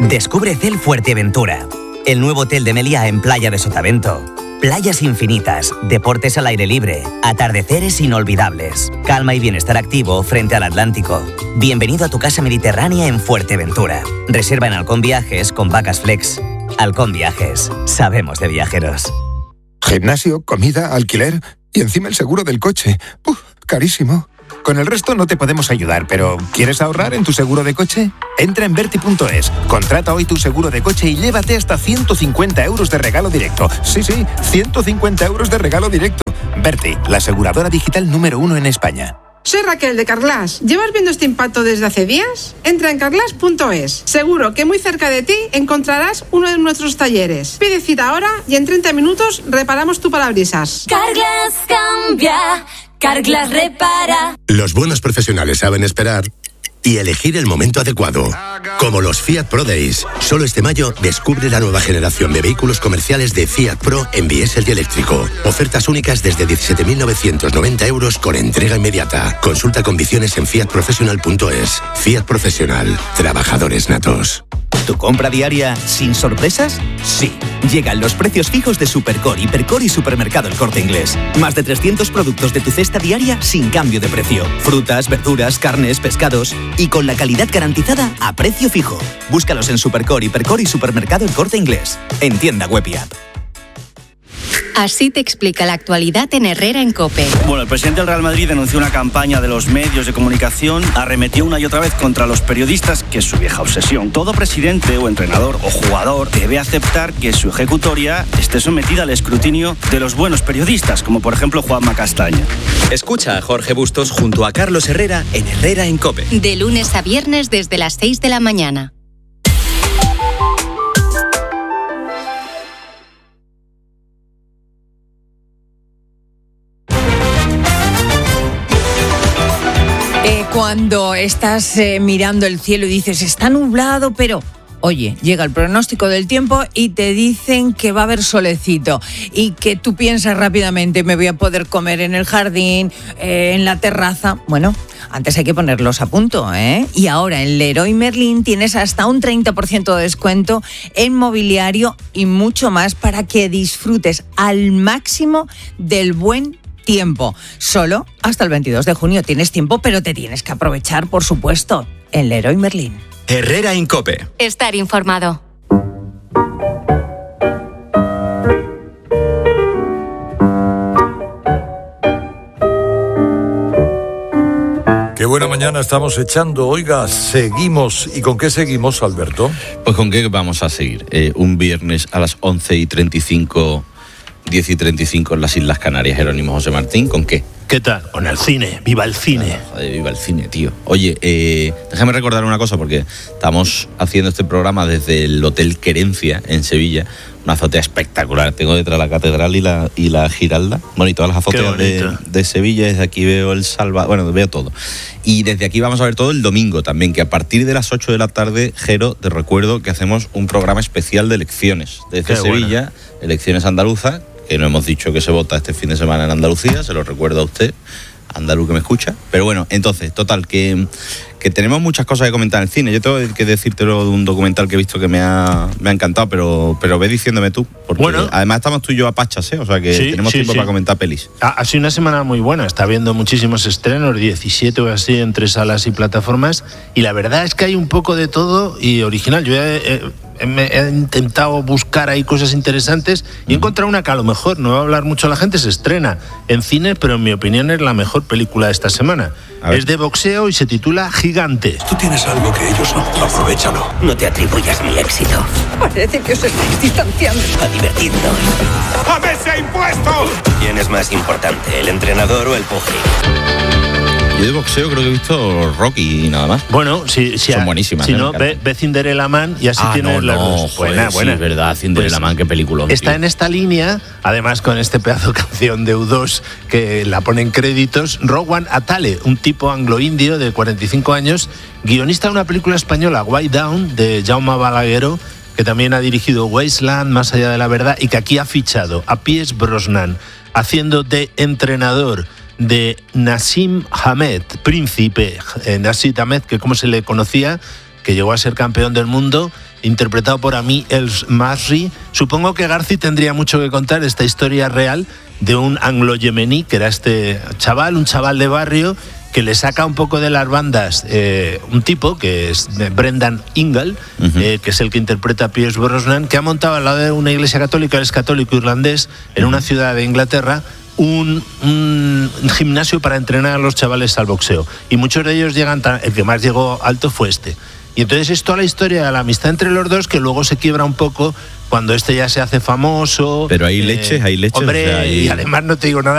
Descubre Cel Fuerteventura, el nuevo hotel de Meliá en Playa de Sotavento. Playas infinitas, deportes al aire libre, atardeceres inolvidables, calma y bienestar activo frente al Atlántico. Bienvenido a tu casa mediterránea en Fuerteventura. Reserva en Halcón Viajes con Vacas Flex. Halcón Viajes, sabemos de viajeros. Gimnasio, comida, alquiler y encima el seguro del coche. Carísimo. Con el resto no te podemos ayudar, pero ¿quieres ahorrar en tu seguro de coche? Entra en Verti.es, contrata hoy tu seguro de coche y llévate hasta 150 euros de regalo directo. Sí, 150 euros de regalo directo. Verti, la aseguradora digital número 1 en España. Soy Raquel de Carglass. ¿Llevas viendo este impacto desde hace días? Entra en carglass.es. Seguro que muy cerca de ti encontrarás uno de nuestros talleres. Pide cita ahora y en 30 minutos reparamos tu parabrisas. Carglass cambia, Carglass repara. Los buenos profesionales saben esperar y elegir el momento adecuado. Como los Fiat Pro Days. Solo este mayo descubre la nueva generación de vehículos comerciales de Fiat Pro en diésel y eléctrico. Ofertas únicas desde 17.990 euros con entrega inmediata. Consulta condiciones en fiatprofessional.es. Fiat Profesional. Trabajadores natos. ¿Tu compra diaria sin sorpresas? Sí. Llegan los precios fijos de Supercore, Hipercore y Supermercado El Corte Inglés. Más de 300 productos de tu cesta diaria sin cambio de precio. Frutas, verduras, carnes, pescados y con la calidad garantizada a precio fijo. Búscalos en Supercore, Hipercore y Supermercado El Corte Inglés. En tienda web y app. Así te explica la actualidad en Herrera en COPE. Bueno, el presidente del Real Madrid denunció una campaña de los medios de comunicación, arremetió una y otra vez contra los periodistas, que es su vieja obsesión. Todo presidente o entrenador o jugador debe aceptar que su ejecutoria esté sometida al escrutinio de los buenos periodistas, como por ejemplo Juanma Castaño. Escucha a Jorge Bustos junto a Carlos Herrera en Herrera en COPE. De lunes a viernes desde las 6 de la mañana. Cuando estás mirando el cielo y dices, está nublado, pero... Oye, llega el pronóstico del tiempo y te dicen que va a haber solecito y que tú piensas rápidamente, me voy a poder comer en el jardín, en la terraza. Bueno, antes hay que ponerlos a punto, ¿eh? Y ahora en Leroy Merlin tienes hasta un 30% de descuento en mobiliario y mucho más para que disfrutes al máximo del buen tiempo. Solo hasta el 22 de junio tienes tiempo, pero te tienes que aprovechar, por supuesto, en Leroy Merlin. Herrera en COPE. Estar informado. Qué buena mañana estamos echando. Oiga, seguimos. ¿Y con qué seguimos, Alberto? Pues con qué vamos a seguir. Un viernes a las 11:35, 10:35 en las Islas Canarias, Jerónimo José Martín. ¿Con qué? ¿Qué tal? Con el cine. ¡Viva el cine! Joder, viva el cine, tío. Oye, déjame recordar una cosa, porque estamos haciendo este programa desde el Hotel Querencia, en Sevilla. Una azotea espectacular. Tengo detrás la catedral y la Giralda. Bueno, y todas las azoteas de Sevilla. Desde aquí veo el Salva... Bueno, veo todo. Y desde aquí vamos a ver todo el domingo también, que a partir de las 8 de la tarde, Jero, te recuerdo que hacemos un programa especial de elecciones. Desde Sevilla, elecciones andaluzas, que no hemos dicho que se vota este fin de semana en Andalucía, se lo recuerdo a usted, andaluz que me escucha. Pero bueno, entonces, total, que tenemos muchas cosas que comentar en el cine. Yo tengo que decírtelo de un documental que he visto que me ha encantado, pero ve diciéndome tú, porque bueno, además estamos tú y yo a pachas, o sea que tenemos tiempo para comentar pelis. Ha sido una semana muy buena, está habiendo muchísimos estrenos, 17 o así, entre salas y plataformas, y la verdad es que hay un poco de todo y original. Yo he intentado buscar ahí cosas interesantes y he encontrado una que a lo mejor no va a hablar mucho a la gente, se estrena en cine, pero en mi opinión es la mejor película de esta semana. Es de boxeo y se titula Gigante. Tú tienes algo que ellos no, aprovéchalo. No te atribuyas mi éxito. Parece que os estáis distanciando. A divertirnos. ¡A ese impuesto! ¿Quién es más importante, el entrenador o el puje? Yo de boxeo creo que he visto Rocky y nada más. Bueno, son buenísimas. Si no, ve Cinderella Man y así tienes las dos. Buena. Sí, es verdad, Cinderella Man, qué película. Está tío. En esta línea, además con este pedazo de canción de U2 que la ponen créditos, Rowan Atale, un tipo anglo-indio de 45 años, guionista de una película española, White Down, de Jaume Balagueró, que también ha dirigido Wasteland, Más allá de la verdad, y que aquí ha fichado a Pierce Brosnan, haciendo de entrenador de Nassim Hamed, príncipe Nassim Hamed, que como se le conocía, que llegó a ser campeón del mundo interpretado por Ami El-Masri. Supongo que Garci tendría mucho que contar esta historia real de un anglo-yemení, que era este chaval, un chaval de barrio, que le saca un poco de las bandas un tipo que es Brendan Ingle, que es el que interpreta a Pierce Brosnan, que ha montado al lado de una iglesia católica, él es católico irlandés, en una ciudad de Inglaterra, un gimnasio para entrenar a los chavales al boxeo. Y muchos de ellos llegan, el que más llegó alto fue este. Y entonces es toda la historia de la amistad entre los dos, que luego se quiebra un poco cuando este ya se hace famoso. Pero hay leche, Hombre, o sea, y además no te digo nada.